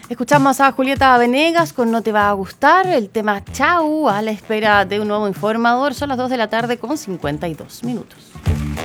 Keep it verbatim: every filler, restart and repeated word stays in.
Escuchamos a Julieta Venegas con No te va a gustar, el tema Chau, a la espera de un nuevo informador. Son las dos de la tarde con cincuenta y dos minutos.